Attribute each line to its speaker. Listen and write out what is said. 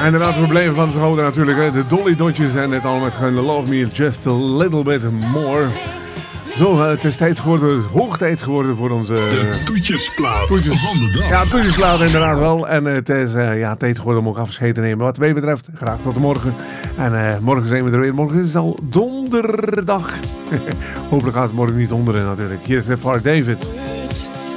Speaker 1: Inderdaad, we bleven van scholen natuurlijk. Hè. De Dolly Dotjes en het allemaal met gewoon Love Me Just a Little Bit More. Zo, het is tijd geworden, hoog tijd geworden voor onze...
Speaker 2: De toetjesplaat van de dag.
Speaker 1: Ja, toetjesplaat inderdaad wel. En het is tijd geworden om ook afscheid te nemen. Wat mij betreft, graag tot morgen. En morgen zijn we er weer. Morgen is het al donderdag. Hopelijk gaat het morgen niet onderen natuurlijk. Hier is Far David.